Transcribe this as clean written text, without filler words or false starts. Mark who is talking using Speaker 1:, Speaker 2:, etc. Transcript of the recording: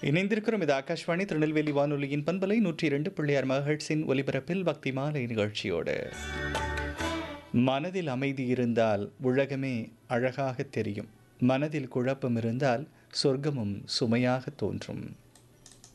Speaker 1: இணைந்திருக்கிறோம். இது ஆகாஷ்வாணி திருநெல்வேலி வானொலியின் பண்பலை 102.6 மெகாஹெர்ட்ஸின் ஒலிபரப்பில் பக்தி மாலை நிகழ்ச்சியோடு. மனதில் அமைதி இருந்தால் உலகமே அழகாக தெரியும். மனதில் குழப்பம் இருந்தால் சொர்க்கமும் சுமையாக தோன்றும்.